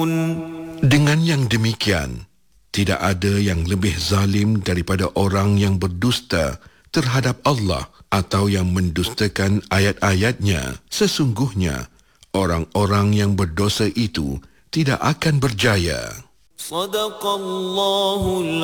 Dengan yang demikian, tidak ada yang lebih zalim daripada orang yang berdusta terhadap Allah atau yang mendustakan ayat-ayatnya. Sesungguhnya, orang-orang yang berdosa itu tidak akan berjaya. Sadaqallahul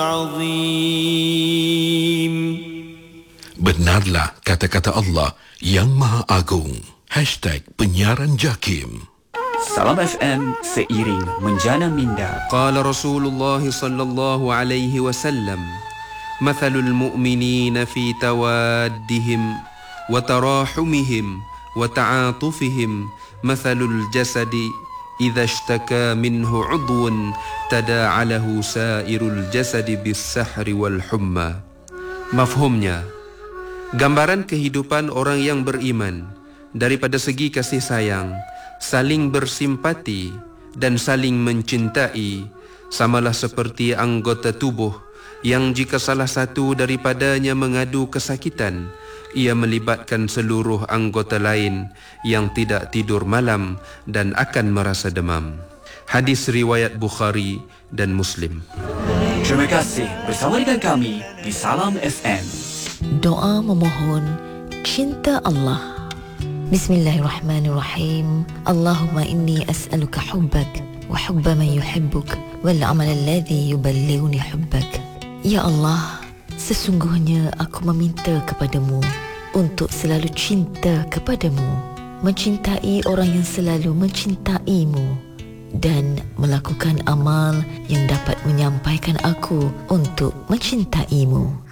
Azim. Benarlah kata-kata Allah yang Maha Agung. #penyiaran JAKIM. Salam FM seiring menjana minda. Qala Rasulullah sallallahu alaihi wasallam, mathalul mu'minina fi tawaddihim wa tarahumihim wa ta'atufihim mathalul jasadi idza ishtaka minhu 'udwun tada'a lahu sa'irul jasadi bis-sahri wal humma. Mafhumnya, gambaran kehidupan orang yang beriman daripada segi kasih sayang, saling bersimpati dan saling mencintai samalah seperti anggota tubuh yang jika salah satu daripadanya mengadu kesakitan, ia melibatkan seluruh anggota lain yang tidak tidur malam dan akan merasa demam. Hadis riwayat Bukhari dan Muslim. Terima kasih bersama dengan kami di Salam FM. Doa memohon cinta Allah. Bismillahirrahmanirrahim. Allahumma inni as'aluka hubbak wa hubba man yuhibbuk wal amal alladhi yuballighuni hubbak. Ya Allah, sesungguhnya aku meminta kepadamu untuk selalu cinta kepadamu, mencintai orang yang selalu mencintaimu dan melakukan amal yang dapat menyampaikan aku untuk mencintaimu.